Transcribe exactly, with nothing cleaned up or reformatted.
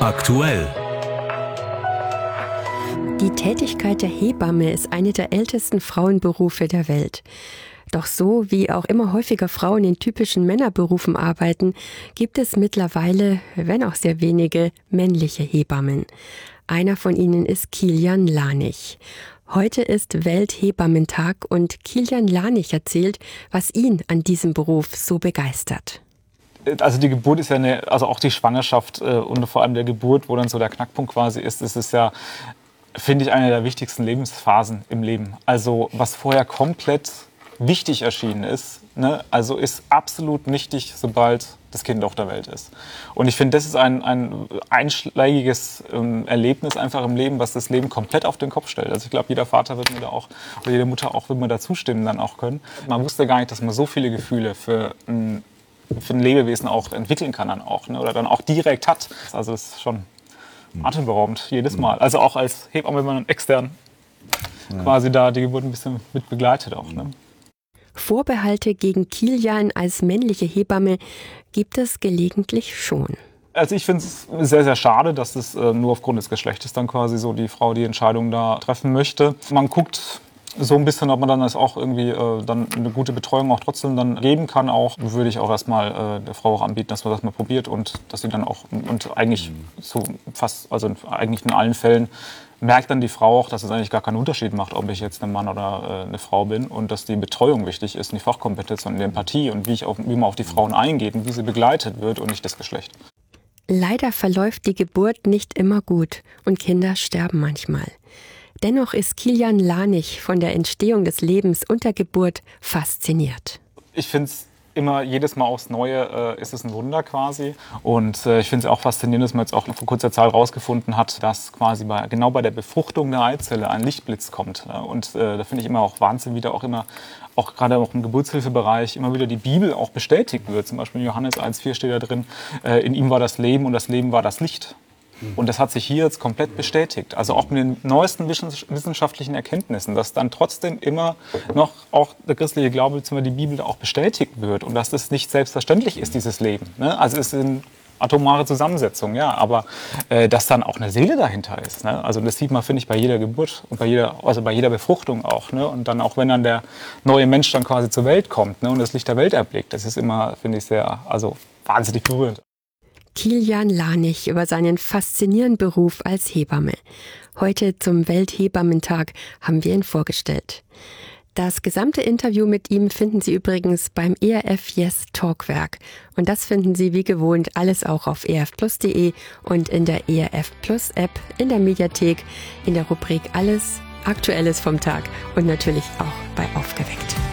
Aktuell. Die Tätigkeit der Hebamme ist eine der ältesten Frauenberufe der Welt. Doch so wie auch immer häufiger Frauen in typischen Männerberufen arbeiten, gibt es mittlerweile, wenn auch sehr wenige, männliche Hebammen. Einer von ihnen ist Kilian Lanich. Heute ist Welthebammentag und Kilian Lanich erzählt, was ihn an diesem Beruf so begeistert. Also die Geburt ist ja eine, also auch die Schwangerschaft äh, und vor allem der Geburt, wo dann so der Knackpunkt quasi ist, ist es ja, finde ich, eine der wichtigsten Lebensphasen im Leben. Also was vorher komplett wichtig erschienen ist, ne, also ist absolut nichtig, sobald das Kind auf der Welt ist. Und ich finde, das ist ein, ein einschlägiges ähm, Erlebnis einfach im Leben, was das Leben komplett auf den Kopf stellt. Also ich glaube, jeder Vater wird mir da auch, oder jede Mutter auch, wird mir da zustimmen dann auch können. Man wusste gar nicht, dass man so viele Gefühle für ein, für ein Lebewesen auch entwickeln kann dann auch, ne, oder dann auch direkt hat. Also das ist schon atemberaubend, jedes Mal. Also auch als Hebamme, wenn man extern ja. quasi da die Geburt ein bisschen mit begleitet auch, ne. Vorbehalte gegen Kilian als männliche Hebamme gibt es gelegentlich schon. Also ich finde es sehr, sehr schade, dass es äh, nur aufgrund des Geschlechtes dann quasi so die Frau die Entscheidung da treffen möchte. Man guckt so ein bisschen, ob man dann das auch irgendwie äh, dann eine gute Betreuung auch trotzdem dann geben kann. Auch würde ich auch erstmal äh, der Frau auch anbieten, dass man das mal probiert und dass sie dann auch und eigentlich so fast, also eigentlich in allen Fällen merkt dann die Frau auch, dass es eigentlich gar keinen Unterschied macht, ob ich jetzt ein Mann oder äh, eine Frau bin und dass die Betreuung wichtig ist, die Fachkompetenz und die Empathie und wie, ich auf, wie man auf die Frauen eingeht und wie sie begleitet wird und nicht das Geschlecht. Leider verläuft die Geburt nicht immer gut und Kinder sterben manchmal. Dennoch ist Kilian Lanich von der Entstehung des Lebens und der Geburt fasziniert. Ich finde es immer, jedes Mal aufs Neue äh, ist es ein Wunder quasi. Und äh, ich finde es auch faszinierend, dass man jetzt auch vor kurzer Zeit herausgefunden hat, dass quasi bei, genau bei der Befruchtung der Eizelle ein Lichtblitz kommt. Und äh, da finde ich immer auch Wahnsinn, wie da auch immer, auch gerade auch im Geburtshilfebereich, immer wieder die Bibel auch bestätigt wird. Zum Beispiel in Johannes eins vier steht da drin, äh, in ihm war das Leben und das Leben war das Licht. Und das hat sich hier jetzt komplett bestätigt. Also auch mit den neuesten wissenschaftlichen Erkenntnissen, dass dann trotzdem immer noch auch der christliche Glaube bzw. die Bibel auch bestätigt wird und dass das nicht selbstverständlich ist, dieses Leben. Ne? Also es ist eine atomare Zusammensetzung, ja, aber äh, dass dann auch eine Seele dahinter ist. Ne? Also das sieht man, finde ich, bei jeder Geburt und bei jeder, also bei jeder Befruchtung auch. Ne? Und dann auch, wenn dann der neue Mensch dann quasi zur Welt kommt, ne? und das Licht der Welt erblickt, das ist immer, finde ich, sehr, also wahnsinnig berührend. Kilian Lanich über seinen faszinierenden Beruf als Hebamme. Heute zum Welthebammentag haben wir ihn vorgestellt. Das gesamte Interview mit ihm finden Sie übrigens beim E R F Yes Talkwerk. Und das finden Sie wie gewohnt alles auch auf e r f plus punkt de und in der E R F Plus App, in der Mediathek, in der Rubrik Alles Aktuelles vom Tag und natürlich auch bei Aufgeweckt.